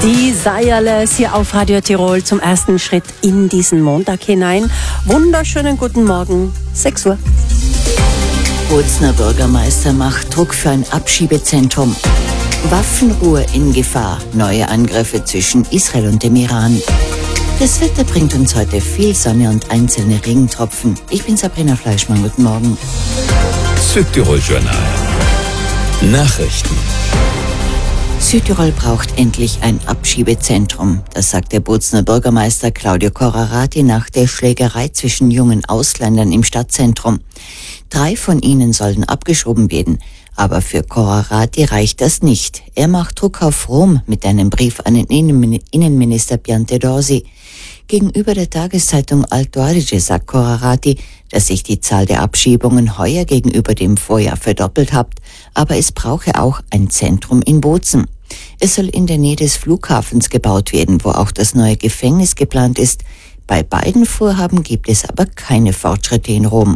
Die Seierles hier auf Radio Tirol zum ersten Schritt in diesen Montag hinein. Wunderschönen guten Morgen, 6 Uhr. Bozner Bürgermeister macht Druck für ein Abschiebezentrum. Waffenruhe in Gefahr. Neue Angriffe zwischen Israel und dem Iran. Das Wetter bringt uns heute viel Sonne und einzelne Regentropfen. Ich bin Sabrina Fleischmann, guten Morgen. Südtirol Journal. Nachrichten. Südtirol braucht endlich ein Abschiebezentrum. Das sagt der Bozner Bürgermeister Claudio Corrarati nach der Schlägerei zwischen jungen Ausländern im Stadtzentrum. 3 von ihnen sollten abgeschoben werden. Aber für Corrarati reicht das nicht. Er macht Druck auf Rom mit einem Brief an den Innenminister Piantedosi. Gegenüber der Tageszeitung Alto Adige sagt Corrarati, dass sich die Zahl der Abschiebungen heuer gegenüber dem Vorjahr verdoppelt hat, aber es brauche auch ein Zentrum in Bozen. Es soll in der Nähe des Flughafens gebaut werden, wo auch das neue Gefängnis geplant ist. Bei beiden Vorhaben gibt es aber keine Fortschritte in Rom.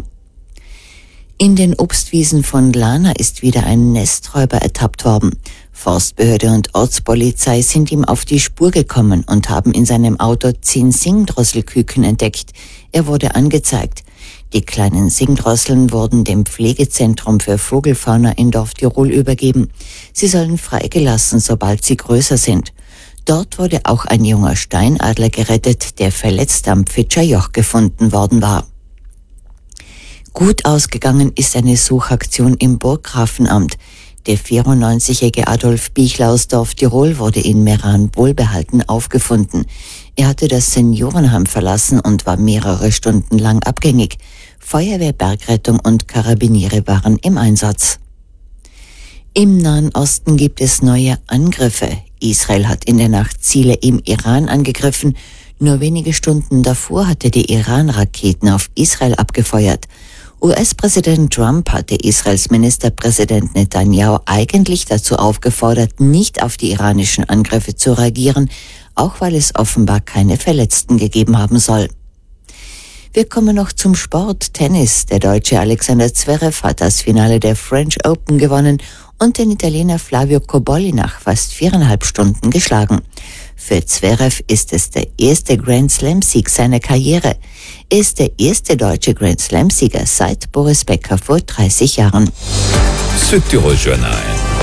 In den Obstwiesen von Lana ist wieder ein Nesträuber ertappt worden. Forstbehörde und Ortspolizei sind ihm auf die Spur gekommen und haben in seinem Auto 10 Singdrosselküken entdeckt. Er wurde angezeigt. Die kleinen Singdrosseln wurden dem Pflegezentrum für Vogelfauna in Dorf Tirol übergeben. Sie sollen freigelassen, sobald sie größer sind. Dort wurde auch ein junger Steinadler gerettet, der verletzt am Pfitscher Joch gefunden worden war. Gut ausgegangen ist eine Suchaktion im Burggrafenamt. Der 94-jährige Adolf Bichler aus Dorf Tirol wurde in Meran wohlbehalten aufgefunden. Er hatte das Seniorenheim verlassen und war mehrere Stunden lang abgängig. Feuerwehr, Bergrettung und Karabiniere waren im Einsatz. Im Nahen Osten gibt es neue Angriffe. Israel hat in der Nacht Ziele im Iran angegriffen. Nur wenige Stunden davor hatte die Iran Raketen auf Israel abgefeuert. US-Präsident Trump hatte Israels Ministerpräsident Netanyahu eigentlich dazu aufgefordert, nicht auf die iranischen Angriffe zu reagieren, auch weil es offenbar keine Verletzten gegeben haben soll. Wir kommen noch zum Sport. Tennis. Der Deutsche Alexander Zverev hat das Finale der French Open gewonnen und den Italiener Flavio Cobolli nach fast 4,5 Stunden geschlagen. Für Zverev ist es der erste Grand-Slam-Sieg seiner Karriere. Er ist der erste deutsche Grand-Slam-Sieger seit Boris Becker vor 30 Jahren. Südtirol Journal.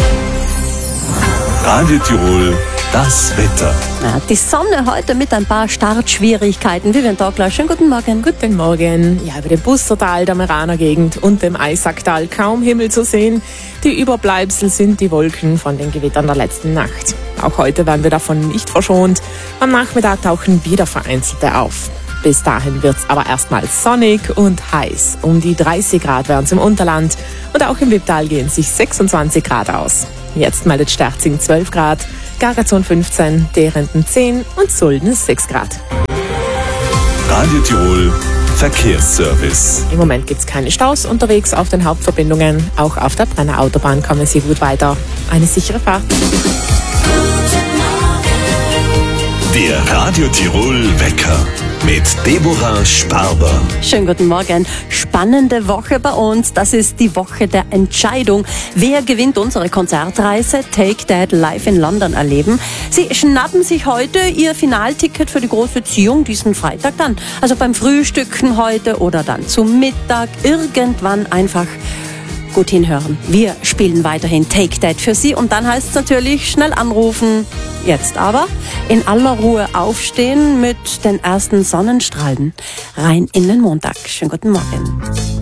Radio Tirol, das Wetter. Ja, die Sonne heute mit ein paar Startschwierigkeiten. Vivian Togler, schönen guten Morgen. Guten Morgen. Ja, über dem Bustertal, der Meraner Gegend und dem Eisacktal kaum Himmel zu sehen. Die Überbleibsel sind die Wolken von den Gewittern der letzten Nacht. Auch heute werden wir davon nicht verschont. Am Nachmittag tauchen wieder vereinzelte auf. Bis dahin wird's aber erstmal sonnig und heiß. Um die 30 Grad wären's im Unterland und auch im Wipptal gehen sich 26 Grad aus. Jetzt meldet Sterzing 12 Grad, Gargazon 15, Derenden 10 und Sulden 6 Grad. Radio Tirol Verkehrsservice. Im Moment gibt's keine Staus unterwegs auf den Hauptverbindungen. Auch auf der Brenner Autobahn kommen Sie gut weiter. Eine sichere Fahrt. Der Radio Tirol Wecker mit Deborah Sparber. Schönen guten Morgen. Spannende Woche bei uns. Das ist die Woche der Entscheidung. Wer gewinnt unsere Konzertreise Take That live in London erleben? Sie schnappen sich heute Ihr Finalticket für die große Ziehung diesen Freitag dann. Also beim Frühstücken heute oder dann zum Mittag. Irgendwann einfach gut hinhören. Wir spielen weiterhin Take That für Sie und dann heißt es natürlich schnell anrufen. Jetzt aber in aller Ruhe aufstehen mit den ersten Sonnenstrahlen rein in den Montag. Schönen guten Morgen.